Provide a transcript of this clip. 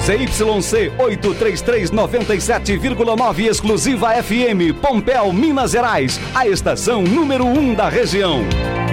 ZYC 83397,9 exclusiva FM, Pompéu, Minas Gerais, a estação número 1 da região.